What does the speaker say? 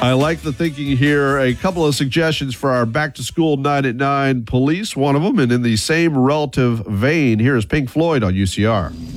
I like the thinking here. A couple of suggestions for our Back to School 9 at 9 Police, one of them, and in the same relative vein, here is Pink Floyd on UCR.